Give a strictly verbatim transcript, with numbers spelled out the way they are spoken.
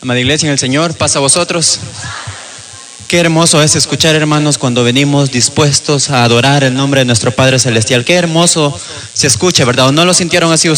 Amada iglesia en el Señor, pasa a vosotros. Qué hermoso es escuchar, hermanos, cuando venimos dispuestos a adorar el nombre de nuestro Padre Celestial. Qué hermoso se escucha, ¿verdad? ¿O no lo sintieron así ustedes?